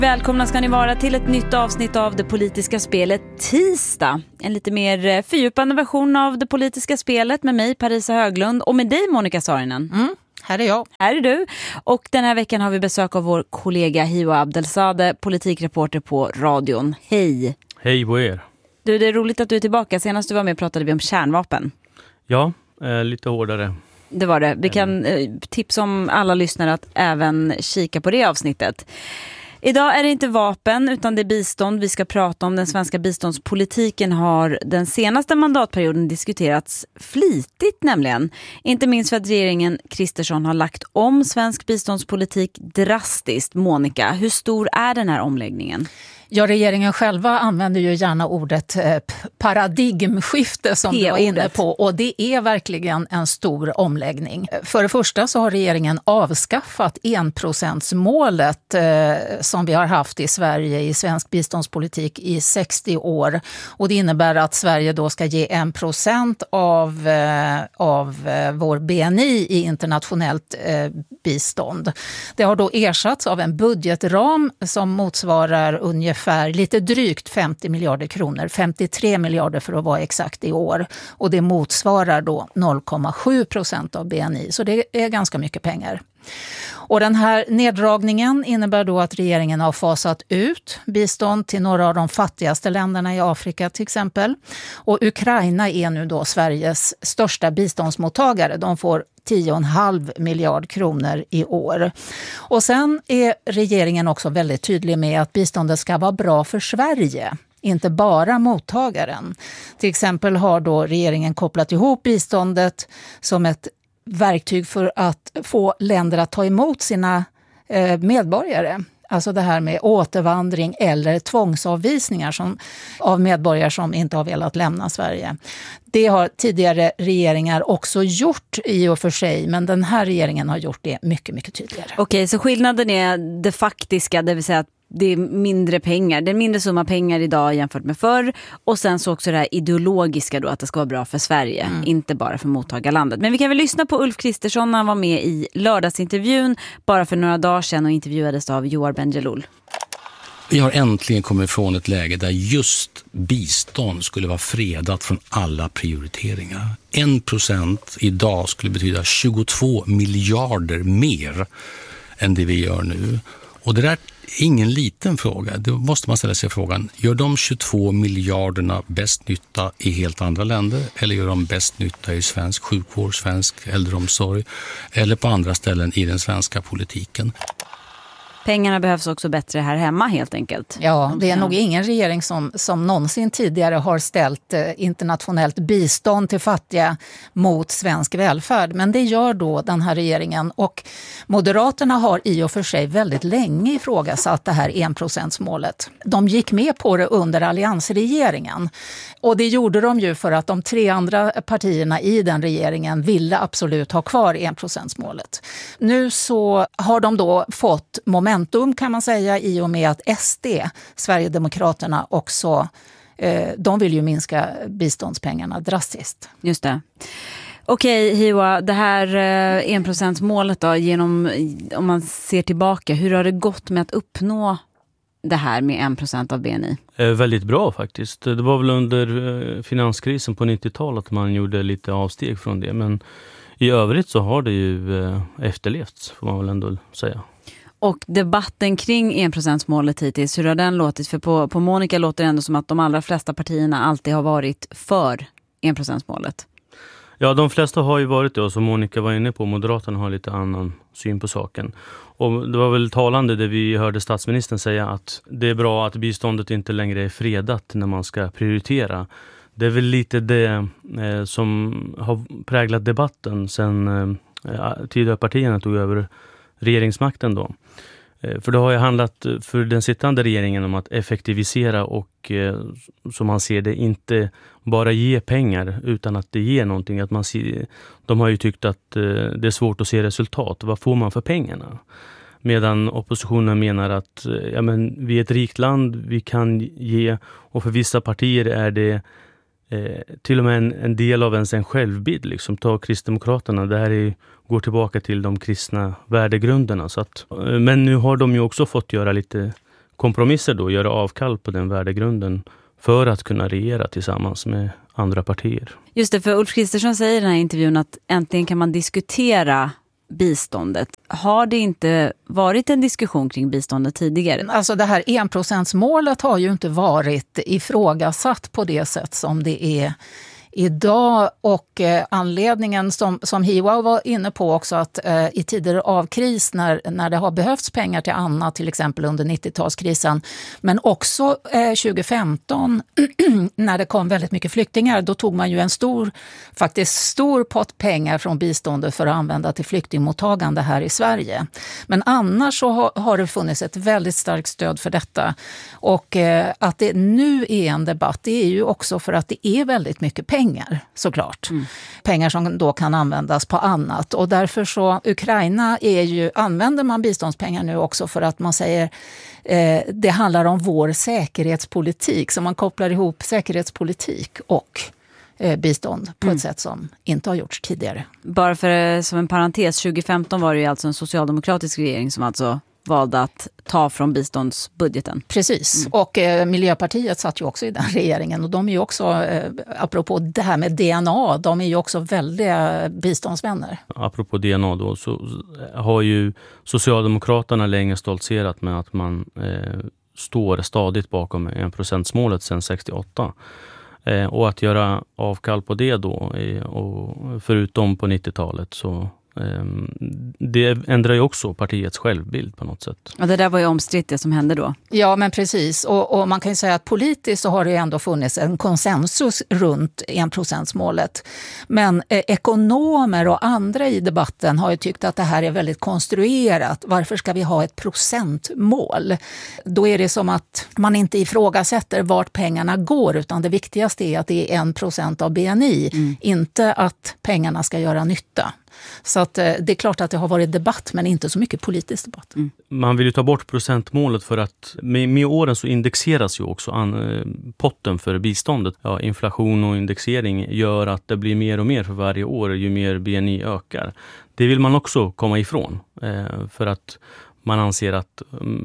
Välkomna ska ni vara till ett nytt avsnitt av Det politiska spelet tisdag. En lite mer fördjupande version av Det politiska spelet med mig, Parisa Höglund, och med dig, Monica Saarinen. Här är jag. Här är du. Och den här veckan har vi besök av vår kollega Hiwa Abdelzadeh, politikreporter på radion. Hej! Hej på er. Du, det är roligt att du är tillbaka. Senast du var med pratade vi om kärnvapen. Ja, lite hårdare. Det var det. Vi kan tipsa om alla lyssnare att även kika på det avsnittet. Idag är det inte vapen utan det är bistånd vi ska prata om. Den svenska biståndspolitiken har den senaste mandatperioden diskuterats flitigt nämligen. Inte minst för att regeringen Kristersson har lagt om svensk biståndspolitik drastiskt. Monica, hur stor är den här omläggningen? Ja, regeringen själva använder ju gärna ordet paradigmskifte som du var inne på, och det är verkligen en stor omläggning. För det första så har regeringen avskaffat 1%-målet som vi har haft i Sverige i svensk biståndspolitik i 60 år, och det innebär att Sverige då ska ge 1% av vår BNI i internationellt bistånd. Det har då ersatts av en budgetram som motsvarar ungefär lite drygt 50 miljarder kronor, 53 miljarder för att vara exakt i år. Och det motsvarar då 0,7% av BNI, så det är ganska mycket pengar. Och den här neddragningen innebär då att regeringen har fasat ut bistånd till några av de fattigaste länderna i Afrika till exempel. Och Ukraina är nu då Sveriges största biståndsmottagare. De får 10,5 miljard kronor i år. Och sen är regeringen också väldigt tydlig med att biståndet ska vara bra för Sverige, inte bara mottagaren. Till exempel har då regeringen kopplat ihop biståndet som ett verktyg för att få länder att ta emot sina medborgare. Alltså det här med återvandring eller tvångsavvisningar av medborgare som inte har velat lämna Sverige. Det har tidigare regeringar också gjort i och för sig, men den här regeringen har gjort det mycket, mycket tydligare. Okej, så skillnaden är det faktiska, det vill säga att det är mindre pengar, det är en mindre summa pengar idag jämfört med förr, och sen så också det här ideologiska då, att det ska vara bra för Sverige, inte bara för mottagarlandet. Men vi kan väl lyssna på Ulf Kristersson när han var med i lördagsintervjun bara för några dagar sedan och intervjuades av Joar Bendjelloul. Vi har äntligen kommit ifrån ett läge där just bistånd skulle vara fredat från alla prioriteringar. 1% idag skulle betyda 22 miljarder mer än det vi gör nu. Och det där är ingen liten fråga. Då måste man ställa sig frågan, gör de 22 miljarderna bäst nytta i helt andra länder? Eller gör de bäst nytta i svensk sjukvård, svensk äldreomsorg eller på andra ställen i den svenska politiken? Pengarna behövs också bättre här hemma helt enkelt. Ja, det är nog ingen regering som någonsin tidigare har ställt internationellt bistånd till fattiga mot svensk välfärd. Men det gör då den här regeringen, och Moderaterna har i och för sig väldigt länge ifrågasatt det här 1%-målet. De gick med på det under alliansregeringen, och det gjorde de ju för att de 3 andra partierna i den regeringen ville absolut ha kvar 1%-målet. Nu så har de då fått momentum kan man säga, i och med att SD, Sverigedemokraterna, också de vill ju minska biståndspengarna drastiskt. Just det. Okej, Hiwa, det här 1%-målet då, om man ser tillbaka, hur har det gått med att uppnå det här med 1% av BNI? Väldigt bra faktiskt. Det var väl under finanskrisen på 90-talet man gjorde lite avsteg från det, men i övrigt så har det ju efterlevts, får man väl ändå säga. Och debatten kring 1%-målet hittills, hur har den låtit? För på Monica låter det ändå som att de allra flesta partierna alltid har varit för 1%-målet. Ja, de flesta har ju varit det, och som Monica var inne på, Moderaterna har lite annan syn på saken. Och det var väl talande det vi hörde statsministern säga, att det är bra att biståndet inte längre är fredat när man ska prioritera. Det är väl lite det som har präglat debatten sen tidigare partierna tog över regeringsmakten då. För det har ju handlat för den sittande regeringen om att effektivisera och som man ser det inte bara ge pengar utan att det ger någonting. Att man ser, de har ju tyckt att det är svårt att se resultat. Vad får man för pengarna? Medan oppositionen menar att ja, men vi är ett rikt land, vi kan ge, och för vissa partier är det till och med en del av ens en självbild. Liksom. Ta Kristdemokraterna, det här går tillbaka till de kristna värdegrunderna. Så att, men nu har de ju också fått göra lite kompromisser då, göra avkall på den värdegrunden för att kunna regera tillsammans med andra partier. Just det, för Ulf Kristersson säger i den här intervjun att äntligen kan man diskutera biståndet. Har det inte varit en diskussion kring biståndet tidigare? Alltså det här 1%-målet har ju inte varit ifrågasatt på det sätt som det är idag, och anledningen som Hiwa var inne på också, att i tider av kris när det har behövts pengar till annat, till exempel under 90-talskrisen, men också 2015 när det kom väldigt mycket flyktingar, då tog man ju en stor pott pengar från biståndet för att använda till flyktingmottagande här i Sverige. Men annars så har det funnits ett väldigt starkt stöd för detta, och att det nu är en debatt, det är ju också för att det är väldigt mycket pengar, såklart. Pengar som då kan användas på annat. Och därför så, Ukraina använder man biståndspengar nu också för att man säger det handlar om vår säkerhetspolitik. Så man kopplar ihop säkerhetspolitik och bistånd på ett sätt som inte har gjorts tidigare. Bara för som en parentes, 2015 var det ju alltså en socialdemokratisk regering som alltså valde att ta från biståndsbudgeten. Precis, och Miljöpartiet satt ju också i den regeringen, och de är ju också, apropå det här med DNA, de är ju också väldiga biståndsvänner. Apropå DNA då, så har ju Socialdemokraterna länge stoltserat med att man står stadigt bakom 1%-målet sedan 68. Och att göra avkall på det då, och förutom på 90-talet, så det ändrar ju också partiets självbild på något sätt. Och det där var ju omstritt det som hände då. Ja, men precis. Och man kan ju säga att politiskt så har det ändå funnits en konsensus runt 1%-målet. Men ekonomer och andra i debatten har ju tyckt att det här är väldigt konstruerat. Varför ska vi ha ett procentmål? Då är det som att man inte ifrågasätter vart pengarna går, utan det viktigaste är att det är 1% av BNI, inte att pengarna ska göra nytta. Så att det är klart att det har varit debatt, men inte så mycket politisk debatt. Man vill ju ta bort procentmålet för att med åren så indexeras ju också potten för biståndet. Ja, inflation och indexering gör att det blir mer och mer för varje år ju mer BNI ökar. Det vill man också komma ifrån för att man anser att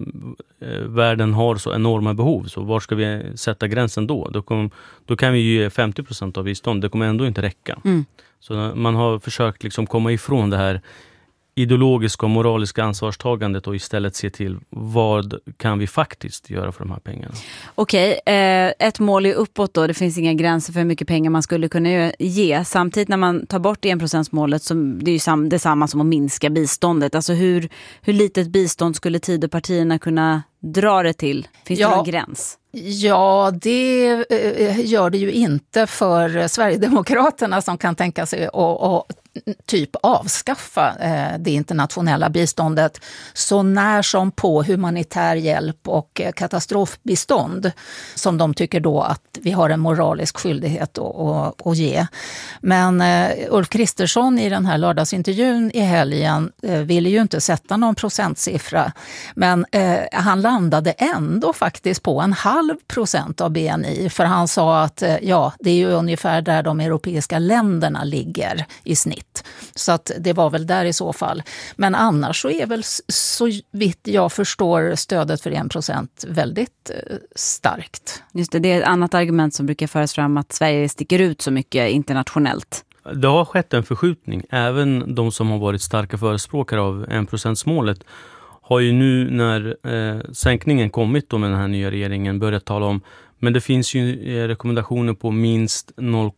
världen har så enorma behov. Så var ska vi sätta gränsen då? Då kan vi ju ge 50% av bistånd. Det kommer ändå inte räcka. Så man har försökt liksom komma ifrån det här ideologiska och moraliska ansvarstagandet och istället se till vad kan vi faktiskt göra för de här pengarna. Okej, ett mål är uppåt då. Det finns inga gränser för hur mycket pengar man skulle kunna ge. Samtidigt när man tar bort 1%-målet, så det är ju detsamma som att minska biståndet. Alltså hur litet bistånd skulle Tidöpartierna kunna dra det till? Finns det någon gräns? Ja, det gör det ju inte för Sverigedemokraterna, som kan tänka sig att typ avskaffa det internationella biståndet så när som på humanitär hjälp och katastrofbistånd, som de tycker då att vi har en moralisk skyldighet att ge. Men Ulf Kristersson i den här lördagsintervjun i helgen ville ju inte sätta någon procentsiffra, men han landade ändå faktiskt på 0,5% av BNI, för han sa att ja, det är ju ungefär där de europeiska länderna ligger i snitt. Så att det var väl där i så fall. Men annars så är väl, så vitt jag förstår, stödet för 1% väldigt starkt. Just det, det är ett annat argument som brukar föras fram, att Sverige sticker ut så mycket internationellt. Det har skett en förskjutning. Även de som har varit starka förespråkare av 1%-målet har ju nu, när sänkningen kommit då med den här nya regeringen, börjat tala om, men det finns ju rekommendationer på minst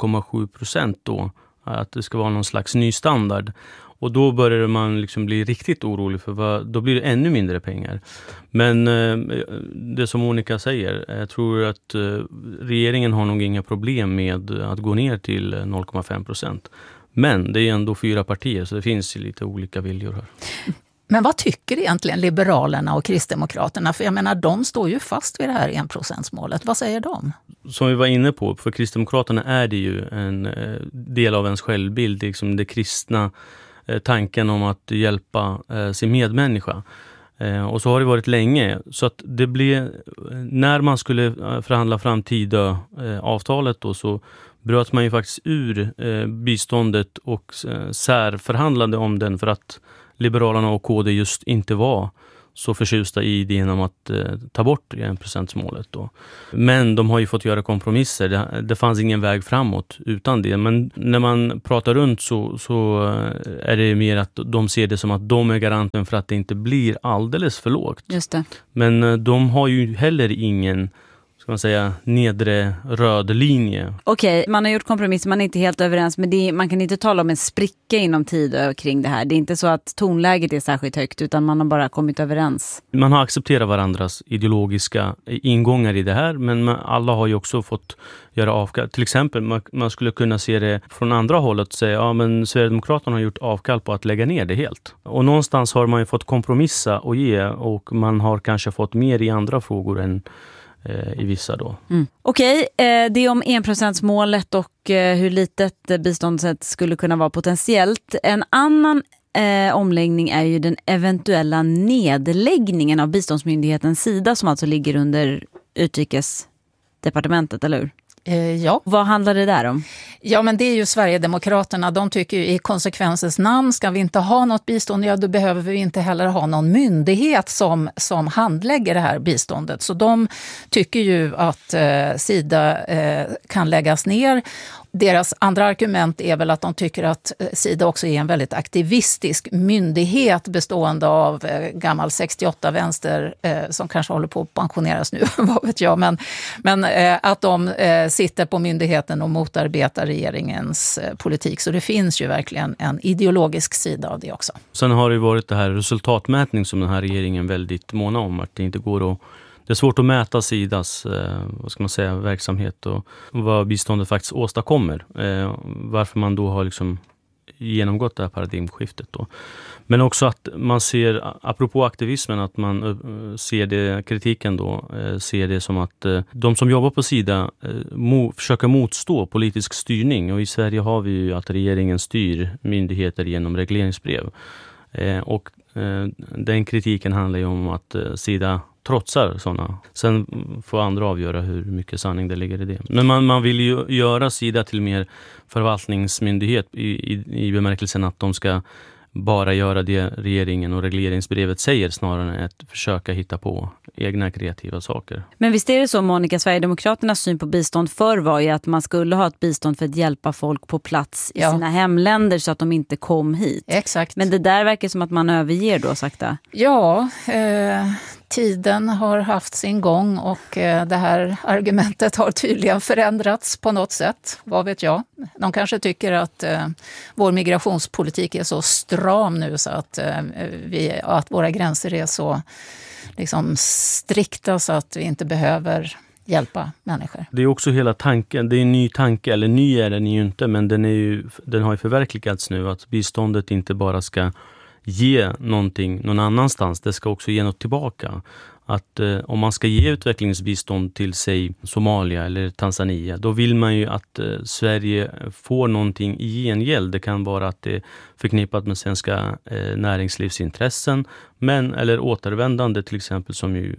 0,7% då, att det ska vara någon slags ny standard. Och då börjar man liksom bli riktigt orolig, för då blir det ännu mindre pengar. Men det som Monica säger, jag tror att regeringen har nog inga problem med att gå ner till 0,5%. Men det är ändå 4 partier, så det finns lite olika viljor här. Men vad tycker egentligen Liberalerna och Kristdemokraterna? För jag menar, de står ju fast vid det här 1%-målet. Vad säger de? Som vi var inne på, för Kristdemokraterna är det ju en del av ens självbild, liksom det kristna tanken om att hjälpa sin medmänniska. Och så har det varit länge. Så att det blev, när man skulle förhandla fram Tidöavtalet då, så bröt man ju faktiskt ur biståndet och särförhandlade om den, för att Liberalerna och KD just inte var så förtjusta i idén om att ta bort 1%-målet då. Men de har ju fått göra kompromisser. Det fanns ingen väg framåt utan det. Men när man pratar runt så är det mer att de ser det som att de är garanten för att det inte blir alldeles för lågt. Just det. Men de har ju heller ingen, ska man säga, nedre röd linje. Okej, man har gjort kompromisser, man är inte helt överens, men man kan inte tala om en spricka inom tid kring det här. Det är inte så att tonläget är särskilt högt, utan man har bara kommit överens. Man har accepterat varandras ideologiska ingångar i det här, men alla har ju också fått göra avkall. Till exempel, man skulle kunna se det från andra hållet och säga, ja men Sverigedemokraterna har gjort avkall på att lägga ner det helt. Och någonstans har man ju fått kompromissa och ge, och man har kanske fått mer i andra frågor än i vissa då. Okej, det är om 1%-målet och hur litet biståndet skulle kunna vara potentiellt. En annan omläggning är ju den eventuella nedläggningen av biståndsmyndighetens sida, som alltså ligger under utrikesdepartementet, eller hur? Ja. Vad handlar det där om? Ja, men det är ju Sverigedemokraterna. De tycker ju i konsekvensens namn, ska vi inte ha något bistånd, ja då behöver vi inte heller ha någon myndighet som handlägger det här biståndet. Så de tycker ju att Sida kan läggas ner. Deras andra argument är väl att de tycker att Sida också är en väldigt aktivistisk myndighet bestående av gammal 68-vänster som kanske håller på att pensioneras nu, vad vet jag. Men att de sitter på myndigheten och motarbetar regeringens politik. Så det finns ju verkligen en ideologisk sida av det också. Sen har det varit det här resultatmätning som den här regeringen väldigt måna om, att det inte går att... Det är svårt att mäta Sidas verksamhet och vad biståndet faktiskt åstadkommer. Varför man då har liksom genomgått det här paradigmskiftet då. Men också att man ser, apropå aktivismen, att man ser det, kritiken då, ser det som att de som jobbar på Sida försöker motstå politisk styrning. Och i Sverige har vi ju att regeringen styr myndigheter genom regleringsbrev. Och den kritiken handlar ju om att Sida trotsar sådana. Sen får andra avgöra hur mycket sanning det ligger i det. Men man vill ju göra Sida till mer förvaltningsmyndighet i bemärkelsen att de ska bara göra det regeringen och regleringsbrevet säger, snarare än att försöka hitta på egna kreativa saker. Men visst är det så, Monica, Sverigedemokraternas syn på bistånd förr var ju att man skulle ha ett bistånd för att hjälpa folk på plats i sina hemländer så att de inte kom hit. Exakt. Men det där verkar som att man överger då sakta. Ja, tiden har haft sin gång och det här argumentet har tydligen förändrats på något sätt. Vad vet jag? De kanske tycker att vår migrationspolitik är så stram nu så att, att våra gränser är så liksom strikta så att vi inte behöver hjälpa människor. Det är också hela tanken, det är en ny tanke, eller ny är den ju inte, men den har ju förverkligats nu, att biståndet inte bara ska ge någonting någon annanstans, det ska också ge något tillbaka. Att om man ska ge utvecklingsbistånd till sig Somalia eller Tanzania, då vill man ju att Sverige får någonting i gengäld. Det kan vara att det är förknippat med svenska näringslivsintressen, eller återvändande till exempel, som ju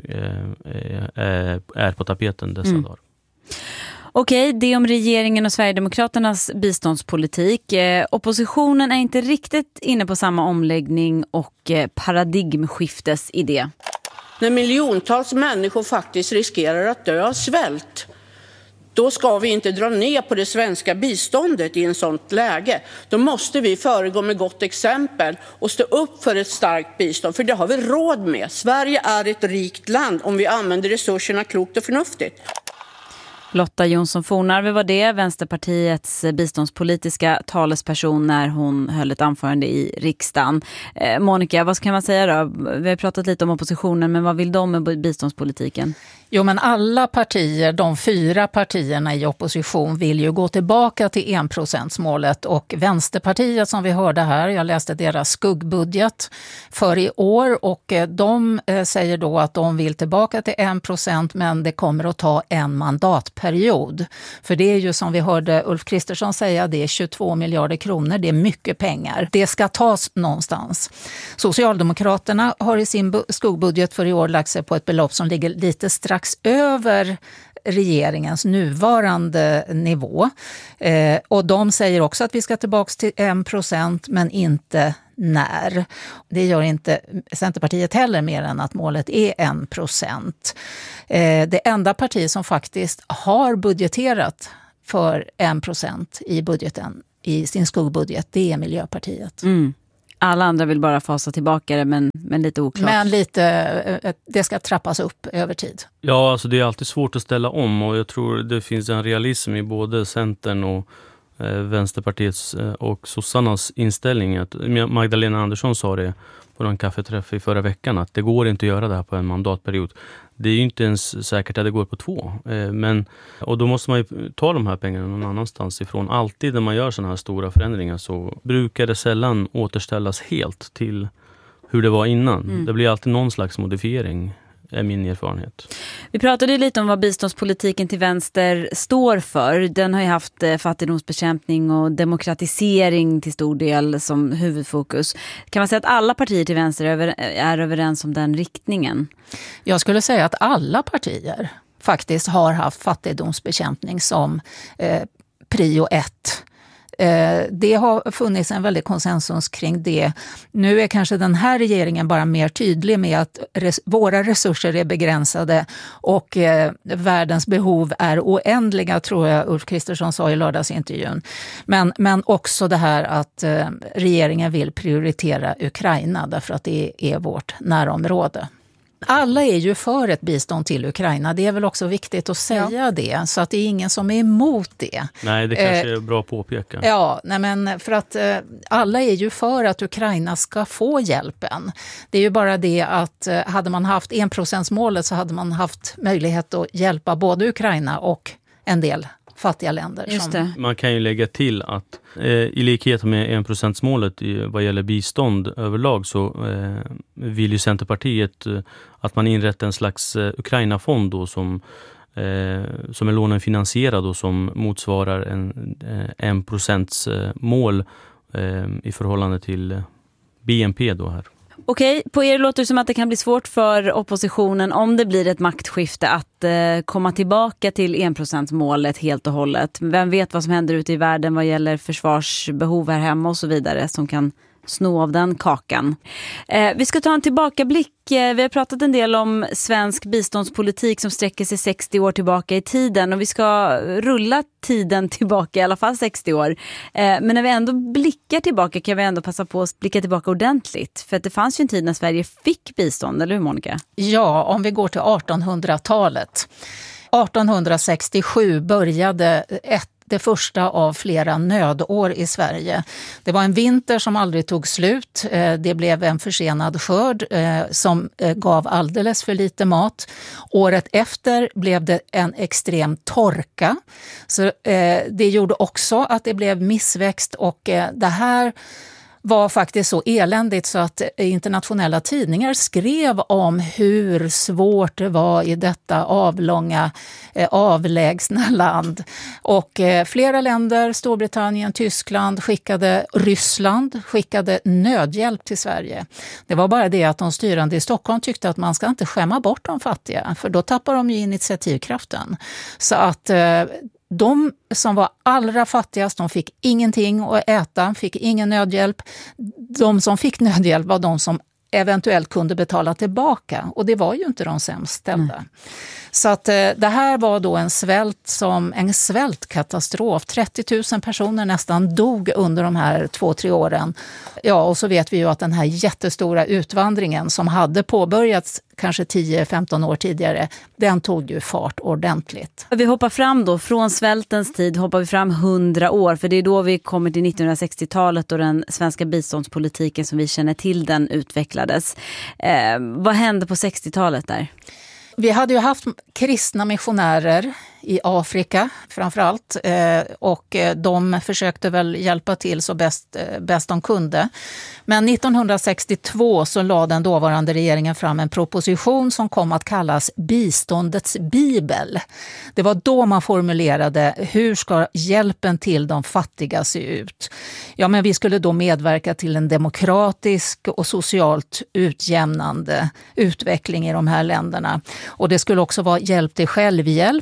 är på tapeten dessa dagar. Okej, det är om regeringen och Sverigedemokraternas biståndspolitik. Oppositionen är inte riktigt inne på samma omläggning och paradigmskiftesidé. När miljontals människor faktiskt riskerar att dö av svält, då ska vi inte dra ner på det svenska biståndet i en sånt läge. Då måste vi föregå med gott exempel och stå upp för ett starkt bistånd, för det har vi råd med. Sverige är ett rikt land om vi använder resurserna klokt och förnuftigt. Lotta Jonsson Fornarve var det, Vänsterpartiets biståndspolitiska talesperson, när hon höll ett anförande i riksdagen. Monica, vad kan man säga då? Vi har pratat lite om oppositionen, men vad vill de med biståndspolitiken? Jo, men alla partier, de 4 partierna i opposition, vill ju gå tillbaka till 1%-målet, och Vänsterpartiet, som vi hörde här, jag läste deras skuggbudget för i år, och de säger då att de vill tillbaka till 1%, men det kommer att ta en mandatperiod. För det är ju, som vi hörde Ulf Kristersson säga, det är 22 miljarder kronor, det är mycket pengar. Det ska tas någonstans. Socialdemokraterna har i sin skuggbudget för i år lagt sig på ett belopp som ligger lite strax över regeringens nuvarande nivå. Och de säger också att vi ska tillbaka till 1%, men inte när. Det gör inte Centerpartiet heller mer än att målet är 1%. Det enda parti som faktiskt har budgeterat för 1% i budgeten, i sin skuggbudget, det är Miljöpartiet. Alla andra vill bara fasa tillbaka det, men lite oklart. Men det ska trappas upp över tid. Ja, alltså det är alltid svårt att ställa om, och jag tror det finns en realism i både Centern och Vänsterpartiets och sossarnas inställning. Att Magdalena Andersson sa det på en kaffeträff i förra veckan, att det går inte att göra det här på en mandatperiod. Det är ju inte ens säkert att det går på 2. Och då måste man ju ta de här pengarna någon annanstans ifrån. Alltid när man gör sådana här stora förändringar så brukar det sällan återställas helt till hur det var innan. Det blir alltid någon slags modifiering, är min erfarenhet. Vi pratade lite om vad biståndspolitiken till vänster står för. Den har ju haft fattigdomsbekämpning och demokratisering till stor del som huvudfokus. Kan man säga att alla partier till vänster är överens om den riktningen? Jag skulle säga att alla partier faktiskt har haft fattigdomsbekämpning som prio 1. Det har funnits en väldig konsensus kring det. Nu är kanske den här regeringen bara mer tydlig med att våra resurser är begränsade och världens behov är oändliga, tror jag Ulf Kristersson sa i lördagsintervjun. Men också det här att regeringen vill prioritera Ukraina därför att det är vårt närområde. Alla är ju för ett bistånd till Ukraina. Det är väl också viktigt att säga det, så att det är ingen som är emot det. Nej, det kanske är bra att påpeka. Ja, men för att alla är ju för att Ukraina ska få hjälpen. Det är ju bara det att hade man haft 1%-målet så hade man haft möjlighet att hjälpa både Ukraina och en del fattiga länder. Just det. Man kan ju lägga till att i likhet med 1%-målet vad gäller bistånd överlag så vill ju Centerpartiet att man inrättar en slags Ukraina-fond då som är lånefinansierad och som motsvarar en 1%-mål i förhållande till BNP då här. Okej, på er låter det som att det kan bli svårt för oppositionen om det blir ett maktskifte att komma tillbaka till 1%-målet helt och hållet. Vem vet vad som händer ute i världen vad gäller försvarsbehov här hemma och så vidare som kan sno av den kakan. Vi ska ta en tillbakablick. Vi har pratat en del om svensk biståndspolitik som sträcker sig 60 år tillbaka i tiden och vi ska rulla tiden tillbaka i alla fall 60 år. Men när vi ändå blickar tillbaka kan vi ändå passa på att blicka tillbaka ordentligt. För att det fanns ju en tid när Sverige fick bistånd, eller hur Monica? Ja, om vi går till 1800-talet. 1867 började det första av flera nödår i Sverige. Det var en vinter som aldrig tog slut. Det blev en försenad skörd som gav alldeles för lite mat. Året efter blev det en extrem torka. Så det gjorde också att det blev missväxt och det här var faktiskt så eländigt så att internationella tidningar skrev om hur svårt det var i detta avlånga, avlägsna land. Och flera länder, Storbritannien, Tyskland, Ryssland skickade nödhjälp till Sverige. Det var bara det att de styrande i Stockholm tyckte att man ska inte skämma bort de fattiga, för då tappar de ju initiativkraften. Så att de som var allra fattigast, de fick ingenting att äta, fick ingen nödhjälp. De som fick nödhjälp var de som eventuellt kunde betala tillbaka. Och det var ju inte de sämst ställda. Så att det här var då en svältkatastrof. 30 000 personer nästan dog under de här 2-3 åren. Ja, och så vet vi ju att den här jättestora utvandringen som hade påbörjats kanske 10-15 år tidigare, den tog ju fart ordentligt. Vi hoppar fram då, från svältens tid hoppar vi fram 100 år, för det är då vi kommer till 1960-talet och den svenska biståndspolitiken som vi känner till den utvecklades. Vad hände på 60-talet där? Vi hade ju haft kristna missionärer i Afrika framförallt och de försökte väl hjälpa till så bäst de kunde. Men 1962 så lade den dåvarande regeringen fram en proposition som kom att kallas biståndets bibel. Det var då man formulerade hur ska hjälpen till de fattiga se ut. Ja, men vi skulle då medverka till en demokratisk och socialt utjämnande utveckling i de här länderna. Och det skulle också vara hjälp till självhjälp. Så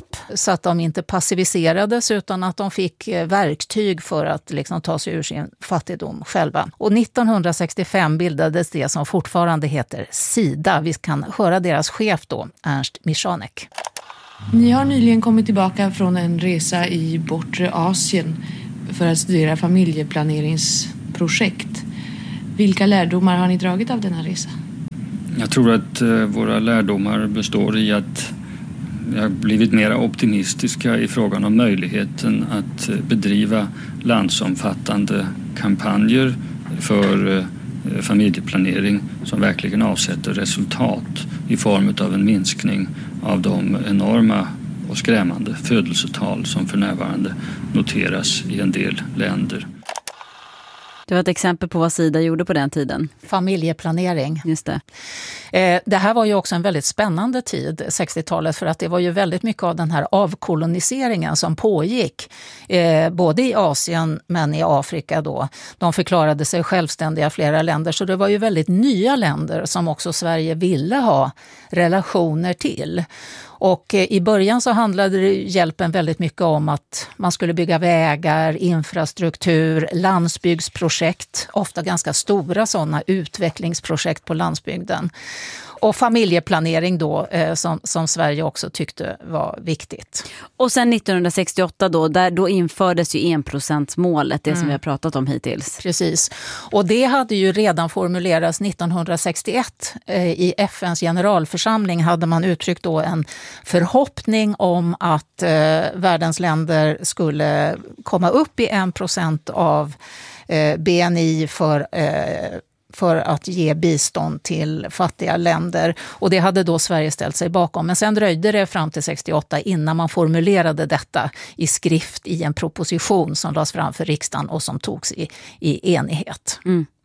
så att de inte passiviserades utan att de fick verktyg för att liksom ta sig ur sin fattigdom själva. Och 1965 bildades det som fortfarande heter Sida. Vi kan höra deras chef då, Ernst Michanek. Ni har nyligen kommit tillbaka från en resa i bortre Asien för att studera familjeplaneringsprojekt. Vilka lärdomar har ni dragit av denna resa? Jag tror att våra lärdomar består i att vi har blivit mer optimistiska i frågan om möjligheten att bedriva landsomfattande kampanjer för familjeplanering som verkligen avsätter resultat i form av en minskning av de enorma och skrämmande födelsetal som för närvarande noteras i en del länder. Det var ett exempel på vad Sida gjorde på den tiden. Familjeplanering. Just det. Det här var ju också en väldigt spännande tid, 60-talet, för att det var ju väldigt mycket av den här avkoloniseringen som pågick, både i Asien men i Afrika då. De förklarade sig självständiga flera länder, så det var ju väldigt nya länder som också Sverige ville ha relationer till. Och i början så handlade hjälpen väldigt mycket om att man skulle bygga vägar, infrastruktur, landsbygdsprojekt, ofta ganska stora sådana utvecklingsprojekt på landsbygden. Och familjeplanering då, som Sverige också tyckte var viktigt. Och sen 1968 då infördes ju 1%-målet, det som vi har pratat om hittills. Precis. Och det hade ju redan formulerats 1961. I FNs generalförsamling hade man uttryckt då en förhoppning om att världens länder skulle komma upp i 1% av BNI för att ge bistånd till fattiga länder. Och det hade då Sverige ställt sig bakom. Men sen dröjde det fram till 68 innan man formulerade detta i skrift i en proposition som lades fram för riksdagen och som togs i enighet.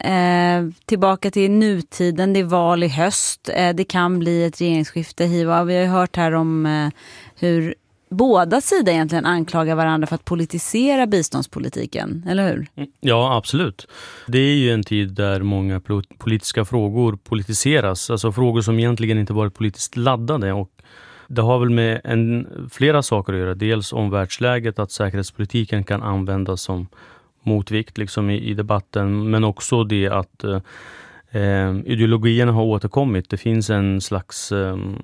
Tillbaka till nutiden, det är val i höst. Det kan bli ett regeringsskifte. Hiva, vi har ju hört här om hur båda sidor egentligen anklagar varandra för att politisera biståndspolitiken, eller hur? Ja, absolut. Det är ju en tid där många politiska frågor politiseras. Alltså frågor som egentligen inte varit politiskt laddade. Och det har väl med flera saker att göra. Dels om världsläget, att säkerhetspolitiken kan användas som motvikt liksom i debatten. Men också det att ideologierna har återkommit. Det finns en slags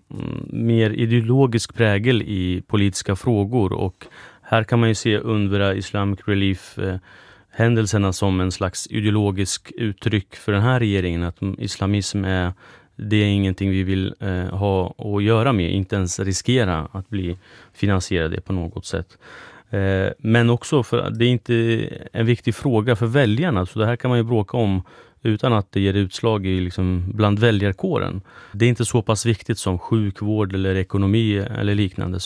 mer ideologisk prägel i politiska frågor, och här kan man ju se UNRWA, Islamic Relief händelserna som en slags ideologisk uttryck för den här regeringen, att islamism det är ingenting vi vill ha att göra med, inte ens riskera att bli finansierade på något sätt. Men också för det är inte en viktig fråga för väljarna, så det här kan man ju bråka om utan att det ger utslag bland väljarkåren. Det är inte så pass viktigt som sjukvård eller ekonomi eller liknande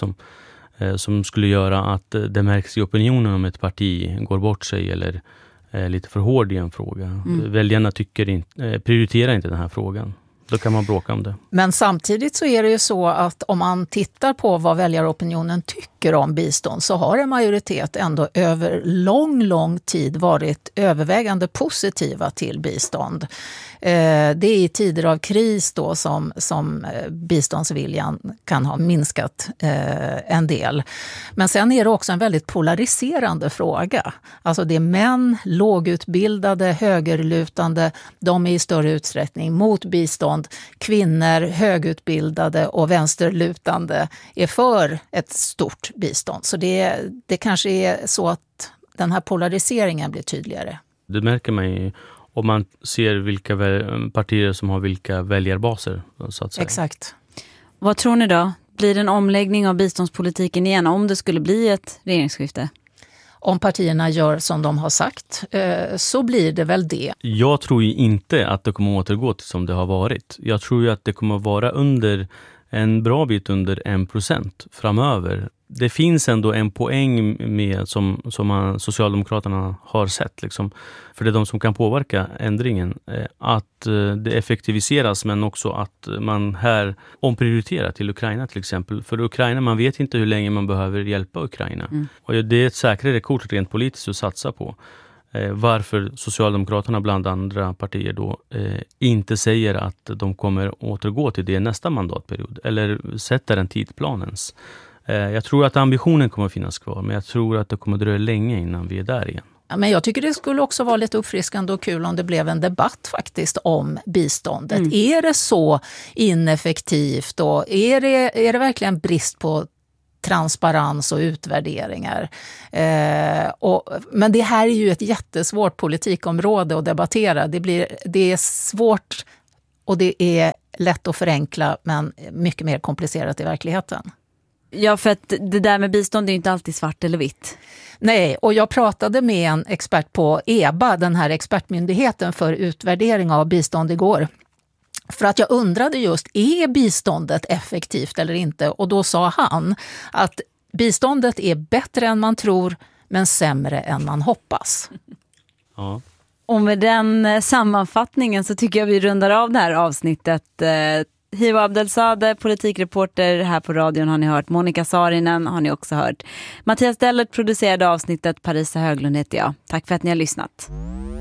som skulle göra att det märks i opinionen om ett parti går bort sig eller är lite för hård i en fråga. Väljarna prioriterar inte den här frågan. Då kan man bråka om det. Men samtidigt så är det ju så att om man tittar på vad väljaropinionen tycker om bistånd, så har en majoritet ändå över lång tid varit övervägande positiva till bistånd. Det är i tider av kris då som biståndsviljan kan ha minskat en del. Men sen är det också en väldigt polariserande fråga. Alltså det är män, lågutbildade, högerlutande, de är i större utsträckning mot bistånd. Kvinnor, högutbildade och vänsterlutande är för ett stort bistånd. Så det kanske är så att den här polariseringen blir tydligare. Det märker man ju om man ser vilka partier som har vilka väljarbaser, så att säga. Exakt. Vad tror ni då? Blir det en omläggning av biståndspolitiken igen om det skulle bli ett regeringsskifte? Om partierna gör som de har sagt så blir det väl det. Jag tror ju inte att det kommer att återgå till som det har varit. Jag tror ju att det kommer att vara en bra bit under 1% framöver. Det finns ändå en poäng med som Socialdemokraterna har sett. För det är de som kan påverka ändringen. Att det effektiviseras, men också att man här omprioriterar till Ukraina till exempel. För Ukraina, man vet inte hur länge man behöver hjälpa Ukraina. Och det är ett säkrare kort rent politiskt att satsa på. Varför Socialdemokraterna bland andra partier då inte säger att de kommer återgå till det nästa mandatperiod. Eller sätter en tidsplanens. Jag tror att ambitionen kommer att finnas kvar, men jag tror att det kommer att dröja länge innan vi är där igen. Men jag tycker det skulle också vara lite uppfriskande och kul om det blev en debatt faktiskt om biståndet. Är det så ineffektivt och är det verkligen brist på transparens och utvärderingar? Men det här är ju ett jättesvårt politikområde att debattera. Det är svårt och det är lätt att förenkla, men mycket mer komplicerat i verkligheten. Ja, för att det där med bistånd är inte alltid svart eller vitt. Nej, och jag pratade med en expert på EBA, den här expertmyndigheten för utvärdering av bistånd igår. För att jag undrade just, är biståndet effektivt eller inte? Och då sa han att biståndet är bättre än man tror, men sämre än man hoppas. Ja. Och med den sammanfattningen så tycker jag vi rundar av det här avsnittet. Hiva Abdelsade, politikreporter här på radion har ni hört. Monica Saarinen har ni också hört. Mattias Dellert producerade avsnittet. Parisa Höglund heter jag. Tack för att ni har lyssnat.